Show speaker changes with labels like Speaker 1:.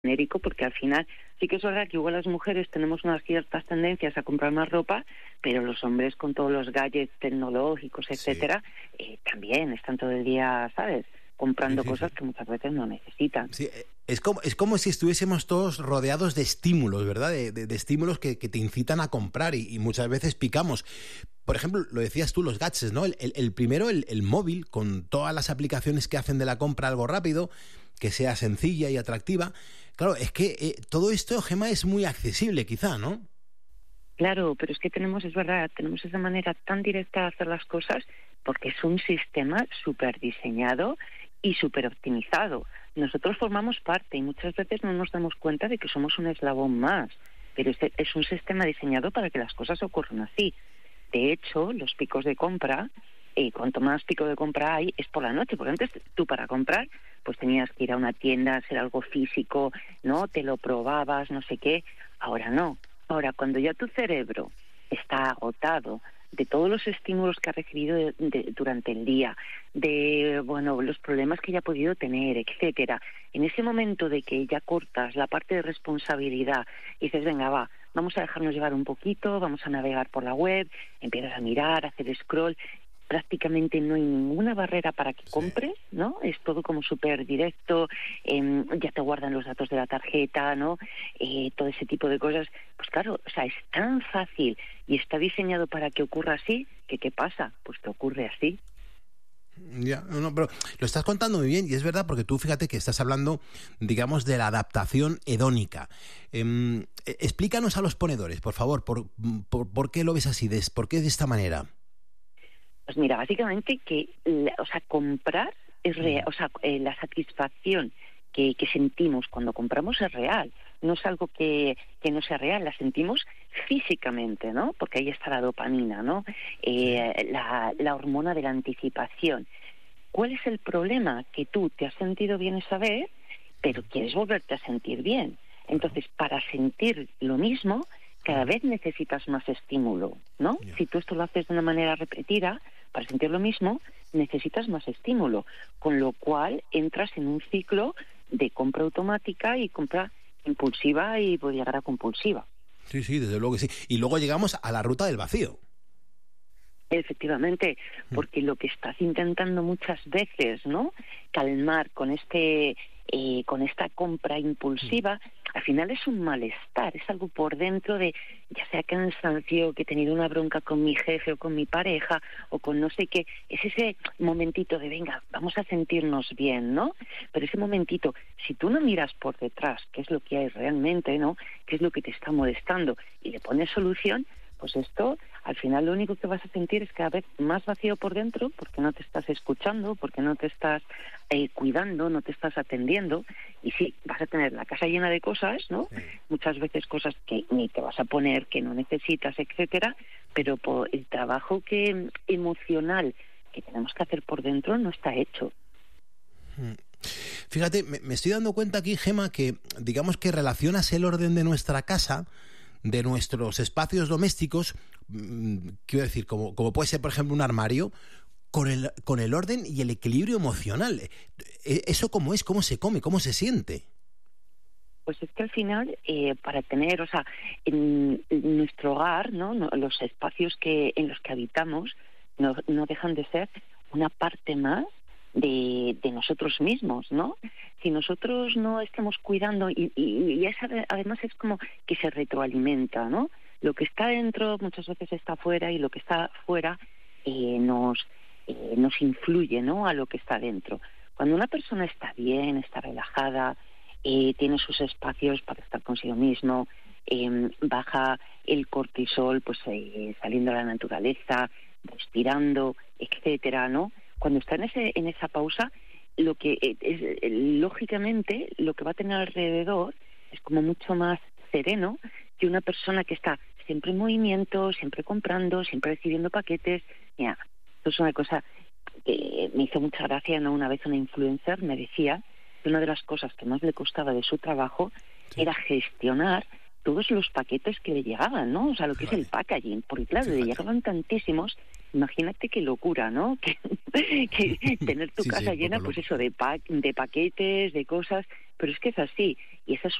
Speaker 1: genérico, porque al final sí que es verdad que igual las mujeres tenemos unas ciertas tendencias a comprar más ropa, pero los hombres con todos los gadgets tecnológicos,
Speaker 2: Sí,
Speaker 1: etcétera, también están todo el día, ¿sabes?,
Speaker 2: sí,
Speaker 1: comprando
Speaker 2: sí,
Speaker 1: cosas
Speaker 2: sí.
Speaker 1: que muchas veces no necesitan.
Speaker 2: Sí, es como si estuviésemos todos rodeados de estímulos, ¿verdad? De estímulos que te incitan a comprar y muchas veces picamos. Por ejemplo, lo decías tú, los gadgets, ¿no? El primero, el móvil, con todas las aplicaciones que hacen de la compra algo rápido, que sea sencilla y atractiva. Claro, es que todo esto, Gemma, es muy accesible quizá, ¿no?
Speaker 1: Claro, pero es que es verdad, tenemos esa manera tan directa de hacer las cosas porque es un sistema súper diseñado y súper optimizado. Nosotros formamos parte y muchas veces no nos damos cuenta de que somos un eslabón más, pero es un sistema diseñado para que las cosas ocurran así. De hecho, los picos de compra, cuanto más pico de compra hay, es por la noche, porque antes tú para comprar pues tenías que ir a una tienda, hacer algo físico, ¿no? Te lo probabas, no sé qué. Ahora no. Ahora, cuando ya tu cerebro está agotado de todos los estímulos que ha recibido durante el día, de bueno, los problemas que ya ha podido tener, etcétera, en ese momento de que ya cortas la parte de responsabilidad y dices, venga, va, vamos a dejarnos llevar un poquito, vamos a navegar por la web, empiezas a mirar, a hacer scroll, prácticamente no hay ninguna barrera para que
Speaker 2: Sí.
Speaker 1: compres, ¿no? Es todo como súper directo, ya te guardan los datos de la tarjeta, ¿no? Todo ese tipo de cosas. Pues claro, o sea, es tan fácil y está diseñado para que ocurra así, que ¿qué pasa? Pues que ocurre así.
Speaker 2: Ya, no, pero lo estás contando muy bien y es verdad porque tú fíjate que estás hablando, digamos, de la adaptación hedónica. Explícanos a los ponedores, por favor, por qué lo ves así, por qué de esta manera.
Speaker 1: Pues mira, básicamente que, o sea, comprar es real,
Speaker 2: Ujú.
Speaker 1: o sea, la satisfacción que sentimos cuando compramos es real. No es algo que no sea real, la sentimos físicamente, ¿no? Porque ahí está la dopamina, ¿no?
Speaker 2: Sí.
Speaker 1: La hormona de la anticipación. ¿Cuál es el problema? Que tú te has sentido bien esa vez, pero quieres volverte a sentir bien.
Speaker 2: Claro.
Speaker 1: Entonces, para sentir lo mismo, cada
Speaker 2: Ujú.
Speaker 1: vez necesitas más estímulo, ¿no?
Speaker 2: Ya.
Speaker 1: Si tú esto lo haces de una manera repetida, para sentir lo mismo, necesitas más estímulo, con lo cual entras en un ciclo de compra automática y compra impulsiva y puede llegar a compulsiva.
Speaker 2: Sí, sí, desde luego que sí. Y luego llegamos a la ruta del vacío.
Speaker 1: Efectivamente,
Speaker 2: Mm.
Speaker 1: porque lo que estás intentando muchas veces, ¿no?, calmar con esta compra
Speaker 2: Mm.
Speaker 1: impulsiva, al final es un malestar, es algo por dentro de, ya sea cansancio, que he tenido una bronca con mi jefe o con mi pareja o con no sé qué, es ese momentito de, venga, vamos a sentirnos bien, ¿no? Pero ese momentito, si tú no miras por detrás qué es lo que hay realmente, ¿no?, qué es lo que te está molestando y le pones solución, pues esto, al final lo único que vas a sentir es cada vez más vacío por dentro, porque no te estás escuchando, porque no te estás cuidando, no te estás atendiendo, y sí, vas a tener la casa llena de cosas, ¿no?
Speaker 2: Sí.
Speaker 1: Muchas veces cosas que ni te vas a poner, que no necesitas, etcétera, pero por el trabajo emocional que tenemos que hacer por dentro no está hecho.
Speaker 2: Mm. Fíjate, me estoy dando cuenta aquí, Gema, que digamos que relacionas el orden de nuestra casa, de nuestros espacios domésticos, quiero decir, como puede ser, por ejemplo, un armario, con el orden y el equilibrio emocional. ¿Eso cómo es? ¿Cómo se come? ¿Cómo se siente?
Speaker 1: Pues es que al final, para tener, o sea, en nuestro hogar, ¿no? Los espacios en los que habitamos no dejan de ser una parte más de nosotros mismos, ¿no? Si nosotros no estamos cuidando, y además es como que se retroalimenta, ¿no? Lo que está dentro muchas veces está fuera y lo que está fuera nos influye, ¿no?, a lo que está dentro. Cuando una persona está bien, está relajada, tiene sus espacios para estar consigo mismo, baja el cortisol, pues saliendo a la naturaleza, respirando, etcétera, ¿no? Cuando está en esa pausa, lo que lógicamente lo que va a tener alrededor es como mucho más sereno que una persona que está siempre en movimiento, siempre comprando, siempre recibiendo paquetes. Mira, esto es una cosa que me hizo mucha gracia, ¿no? Una vez una influencer me decía que una de las cosas que más le costaba de su trabajo
Speaker 2: Sí.
Speaker 1: era gestionar todos los paquetes que le llegaban, ¿no? O sea, lo que es el
Speaker 2: Fíjate,
Speaker 1: packaging, porque claro, le
Speaker 2: fíjate.
Speaker 1: llegaban tantísimos, imagínate qué locura, ¿no? Que tener tu
Speaker 2: Sí, sí,
Speaker 1: casa
Speaker 2: un poco
Speaker 1: llena, pues
Speaker 2: loco.
Speaker 1: eso, de paquetes, de cosas, pero es que es así. Y esa es